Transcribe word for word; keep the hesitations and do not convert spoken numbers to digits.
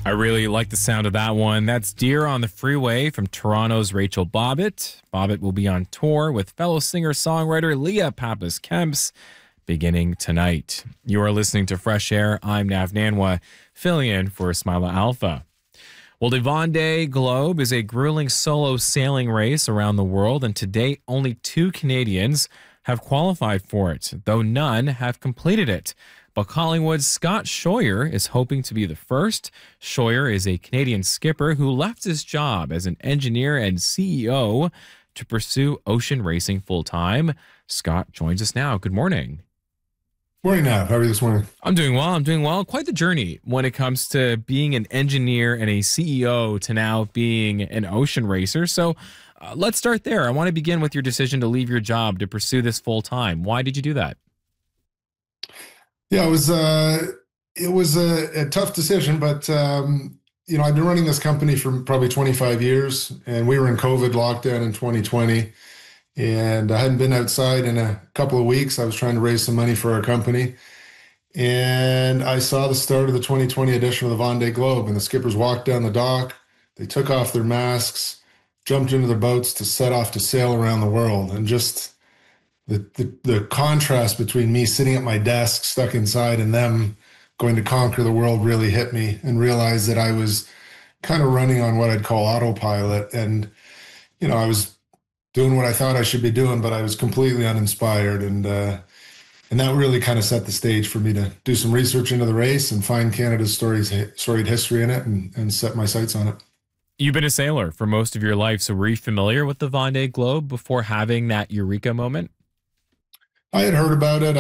I really like the sound of that one. That's Deer on the Freeway from Toronto's Rachel Bobbitt. Bobbitt will be on tour with fellow singer-songwriter Leah Pappas-Kemps beginning tonight. You are listening to Fresh Air. I'm Nav Nanwa, filling in for Ismaila Alpha. Well, the Vendée Globe is a grueling solo sailing race around the world, and to date, only two Canadians have qualified for it, though none have completed it. But Collingwood's Scott Scheuer is hoping to be the first. Scheuer is a Canadian skipper who left his job as an engineer and C E O to pursue ocean racing full-time. Scott joins us now. Good morning. Morning, Nav. How are you this morning? I'm doing well. I'm doing well. Quite the journey when it comes to being an engineer and a C E O to now being an ocean racer. So uh, let's start there. I want to begin with your decision to leave your job to pursue this full-time. Why did you do that? Yeah, it was uh, it was a, a tough decision, but um, you know, I've been running this company for probably twenty-five years, and we were in COVID lockdown in twenty twenty, and I hadn't been outside in a couple of weeks. I was trying to raise some money for our company, and I saw the start of the twenty twenty edition of the Vendée Globe, and the skippers walked down the dock. They took off their masks, jumped into their boats to set off to sail around the world, and just The, the the contrast between me sitting at my desk stuck inside and them going to conquer the world really hit me, and realized that I was kind of running on what I'd call autopilot. And, you know, I was doing what I thought I should be doing, but I was completely uninspired. And, uh, and that really kind of set the stage for me to do some research into the race and find Canada's stories, storied history in it, and, and set my sights on it. You've been a sailor for most of your life, so were you familiar with the Vendée Globe before having that eureka moment? I had heard about it.